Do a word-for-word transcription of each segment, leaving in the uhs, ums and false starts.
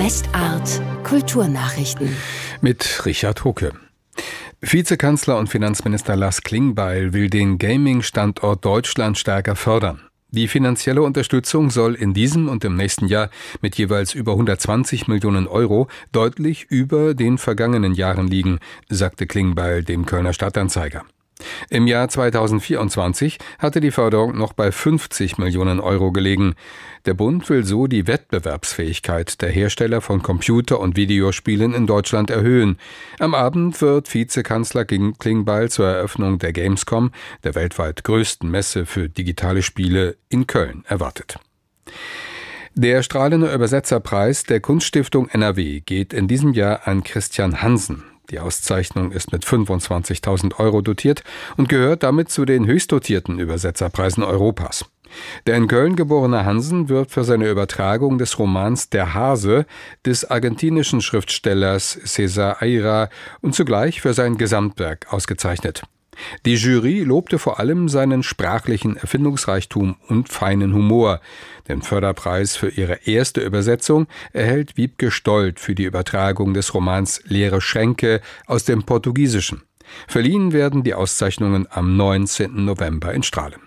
Westart Kulturnachrichten mit Richard Hucke. Vizekanzler und Finanzminister Lars Klingbeil will den Gaming-Standort Deutschland stärker fördern. Die finanzielle Unterstützung soll in diesem und im nächsten Jahr mit jeweils über hundertzwanzig Millionen Euro deutlich über den vergangenen Jahren liegen, sagte Klingbeil dem Kölner Stadtanzeiger. Im Jahr zweitausendvierundzwanzig hatte die Förderung noch bei fünfzig Millionen Euro gelegen. Der Bund will so die Wettbewerbsfähigkeit der Hersteller von Computer- und Videospielen in Deutschland erhöhen. Am Abend wird Vizekanzler Klingbeil zur Eröffnung der Gamescom, der weltweit größten Messe für digitale Spiele, in Köln erwartet. Der Strahlender Übersetzerpreis der Kunststiftung N R W geht in diesem Jahr an Christian Hansen. Die Auszeichnung ist mit fünfundzwanzigtausend Euro dotiert und gehört damit zu den höchst dotierten Übersetzerpreisen Europas. Der in Köln geborene Hansen wird für seine Übertragung des Romans Der Hase des argentinischen Schriftstellers César Aira und zugleich für sein Gesamtwerk ausgezeichnet. Die Jury lobte vor allem seinen sprachlichen Erfindungsreichtum und feinen Humor. Den Förderpreis für ihre erste Übersetzung erhält Wiebke Stolt für die Übertragung des Romans Leere Schränke aus dem Portugiesischen. Verliehen werden die Auszeichnungen am neunzehnten November in Strahlem.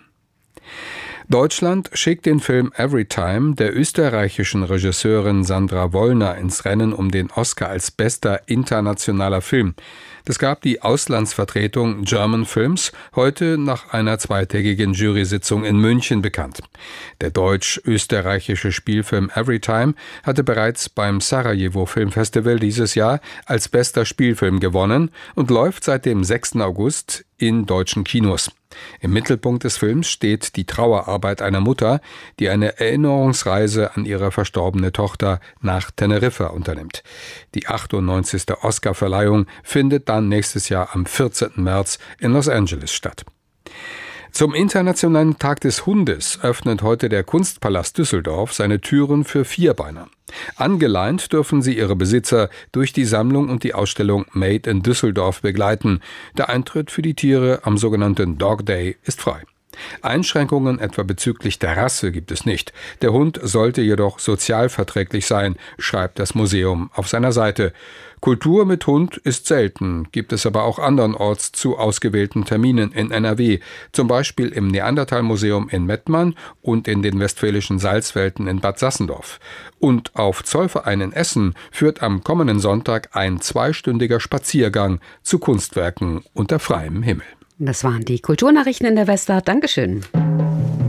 Deutschland schickt den Film Everytime der österreichischen Regisseurin Sandra Wollner ins Rennen um den Oscar als bester internationaler Film. Das gab die Auslandsvertretung German Films heute nach einer zweitägigen Jury-Sitzung in München bekannt. Der deutsch-österreichische Spielfilm Everytime hatte bereits beim Sarajevo Filmfestival dieses Jahr als bester Spielfilm gewonnen und läuft seit dem sechsten August in deutschen Kinos. Im Mittelpunkt des Films steht die Trauerarbeit einer Mutter, die eine Erinnerungsreise an ihre verstorbene Tochter nach Teneriffa unternimmt. Die achtundneunzigste Oscarverleihung findet dann nächstes Jahr am vierzehnten März in Los Angeles statt. Zum Internationalen Tag des Hundes öffnet heute der Kunstpalast Düsseldorf seine Türen für Vierbeiner. Angeleint dürfen sie ihre Besitzer durch die Sammlung und die Ausstellung Made in Düsseldorf begleiten. Der Eintritt für die Tiere am sogenannten Dog Day ist frei. Einschränkungen etwa bezüglich der Rasse gibt es nicht. Der Hund sollte jedoch sozialverträglich sein, schreibt das Museum auf seiner Seite. Kultur mit Hund ist selten, gibt es aber auch andernorts zu ausgewählten Terminen in N R W, zum Beispiel im Neanderthal-Museum in Mettmann und in den Westfälischen Salzwelten in Bad Sassendorf. Und auf Zollverein in Essen führt am kommenden Sonntag ein zweistündiger Spaziergang zu Kunstwerken unter freiem Himmel. Das waren die Kulturnachrichten in der Westart. Dankeschön.